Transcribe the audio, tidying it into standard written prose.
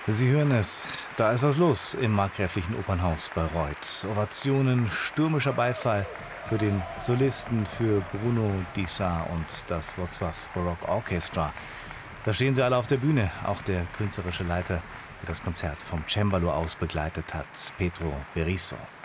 Sie hören es, da ist was los im Markgräflichen Opernhaus Bayreuth. Ovationen, stürmischer Beifall für den Solisten, für Bruno Dissart und das Wrocław Baroque Orchestra. Da stehen sie alle auf der Bühne, auch der künstlerische Leiter, der das Konzert vom Cembalo aus begleitet hat, Petro Berisso.